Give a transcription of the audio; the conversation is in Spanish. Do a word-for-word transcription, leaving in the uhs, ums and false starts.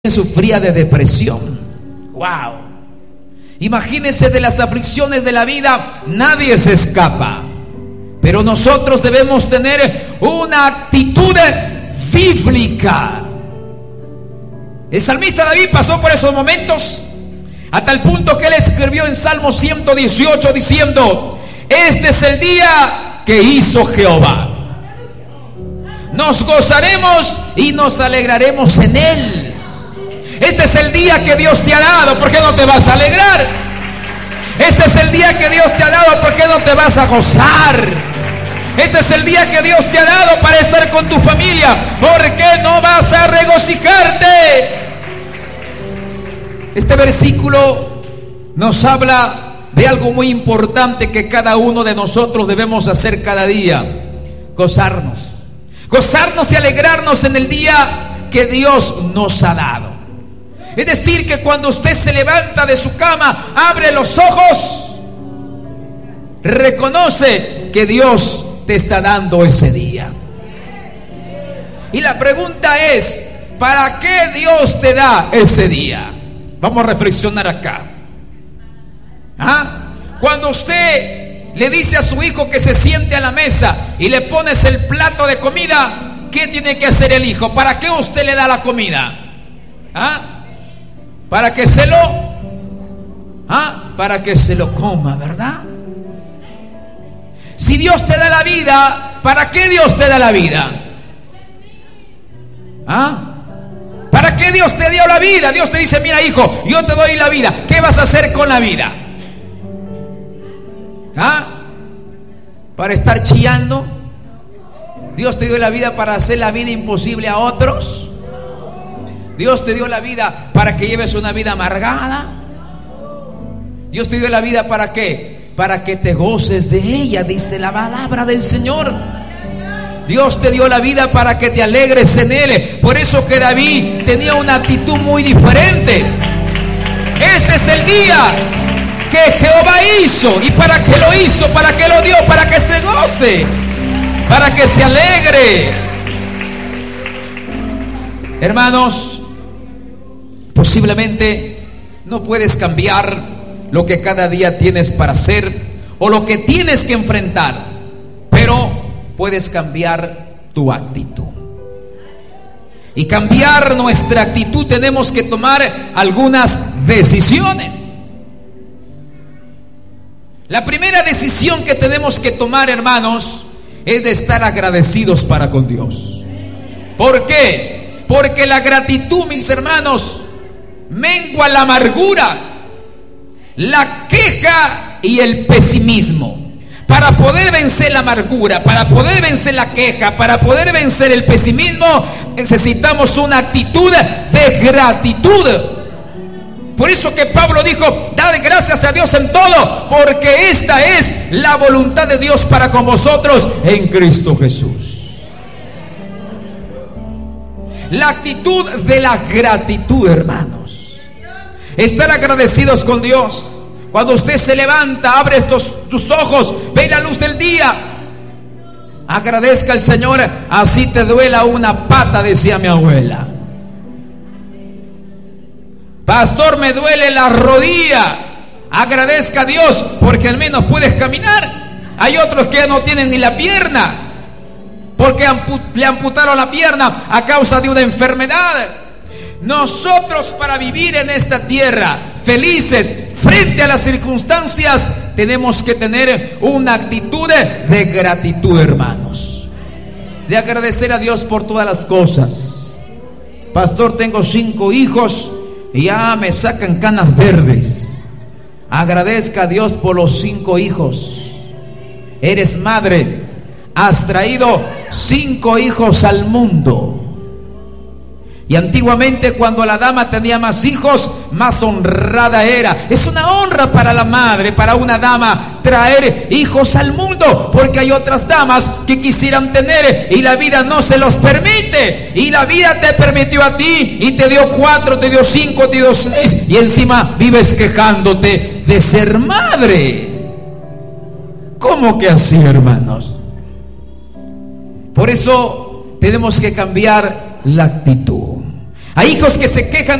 sufría de depresión. Wow. Imagínense, de las aflicciones de la vida nadie se escapa, pero nosotros debemos tener una actitud bíblica. El salmista David pasó por esos momentos a tal punto que él escribió en Salmo ciento dieciocho diciendo: este es el día que hizo Jehová, nos gozaremos y nos alegraremos en él. Este es el día que Dios te ha dado, ¿por qué no te vas a alegrar? Este es el día que Dios te ha dado, ¿por qué no te vas a gozar? Este es el día que Dios te ha dado para estar con tu familia, ¿por qué no vas a regocijarte? Este versículo nos habla de algo muy importante que cada uno de nosotros debemos hacer cada día: gozarnos, gozarnos y alegrarnos en el día que Dios nos ha dado. Es decir, que cuando usted se levanta de su cama, abre los ojos, reconoce que Dios te está dando ese día. Y la pregunta es: ¿para qué Dios te da ese día? Vamos a reflexionar acá. ¿Ah? Cuando usted le dice a su hijo que se siente a la mesa y le pones el plato de comida, ¿qué tiene que hacer el hijo? ¿Para qué usted le da la comida? ¿Ah? Para que se lo ¿ah? Para que se lo coma, ¿verdad? Si Dios te da la vida, ¿para qué Dios te da la vida? ¿Ah? ¿Para qué Dios te dio la vida? Dios te dice: mira, hijo, yo te doy la vida, ¿qué vas a hacer con la vida? ¿Ah? ¿Para estar chillando? ¿Dios te dio la vida para hacer la vida imposible a otros? ¿Dios te dio la vida para que lleves una vida amargada? ¿Dios te dio la vida para qué? Para que te goces de ella, dice la palabra del Señor. Dios te dio la vida para que te alegres en él. Por eso que David tenía una actitud muy diferente. Este es el día que Jehová hizo. ¿Y para qué lo hizo? ¿Para qué lo dio? Para que se goce, para que se alegre. Hermanos, posiblemente no puedes cambiar lo que cada día tienes para hacer o lo que tienes que enfrentar, pero puedes cambiar tu actitud. Y cambiar nuestra actitud tenemos que tomar algunas decisiones. La primera decisión que tenemos que tomar, hermanos, es de estar agradecidos para con Dios. ¿Por qué? Porque la gratitud, mis hermanos, mengua la amargura, la queja y el pesimismo. Para poder vencer la amargura, para poder vencer la queja, para poder vencer el pesimismo, necesitamos una actitud de gratitud. Por eso que Pablo dijo: dad gracias a Dios en todo, porque esta es la voluntad de Dios para con vosotros en Cristo Jesús. La actitud de la gratitud, hermanos, estar agradecidos con Dios. Cuando usted se levanta, abre estos, tus ojos, ve la luz del día, agradezca al Señor, así te duela una pata, decía mi abuela. Pastor, me duele la rodilla. Agradezca a Dios porque al menos puedes caminar. Hay otros que ya no tienen ni la pierna, porque le amputaron la pierna a causa de una enfermedad. Nosotros, para vivir en esta tierra felices frente a las circunstancias, tenemos que tener una actitud de gratitud, hermanos, de agradecer a Dios por todas las cosas. Pastor, tengo cinco hijos y ya me sacan canas verdes. Agradezca a Dios por los cinco hijos. Eres madre, has traído cinco hijos al mundo. Y antiguamente, cuando la dama tenía más hijos, más honrada era. Es una honra para la madre, para una dama, traer hijos al mundo, porque hay otras damas que quisieran tener y la vida no se los permite. Y la vida te permitió a ti y te dio cuatro, te dio cinco, te dio seis, y encima vives quejándote de ser madre. ¿Cómo que así, hermanos? Por eso tenemos que cambiar la actitud. Hay hijos que se quejan